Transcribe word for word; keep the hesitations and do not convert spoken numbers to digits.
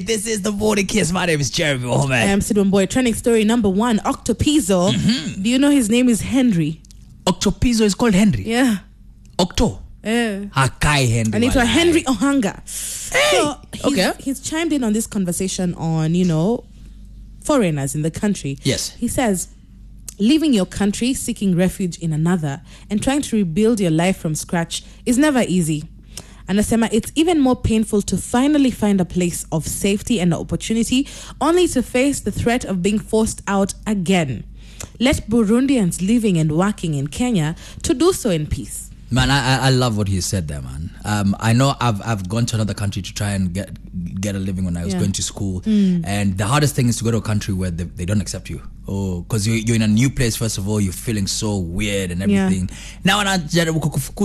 This is the Morning Kiss. My name is Jeremy Mohammed. I am Sidon Boy. Trending story number one, Octopizzo. Mm-hmm. Do you know his name is Henry? Octopizzo is called Henry? Yeah. Octo? Yeah. Hakai Henry. And it's a Henry Ohanga. Hey. So he's, okay. He's chimed in on this conversation on, you know, foreigners in the country. Yes. He says, leaving your country, seeking refuge in another, and trying to rebuild your life from scratch is never easy. Anasema, it's even more painful to finally find a place of safety and opportunity, only to face the threat of being forced out again. Let Burundians living and working in Kenya to do so in peace. Man, I I love what he said there, man. Um, I know I've I've gone to another country to try and get get a living when I was yeah. going to school, mm. and the hardest thing is to go to a country where they, they don't accept you. Oh, because you're you're in a new place. First of all, you're feeling so weird and everything. Yeah. Now,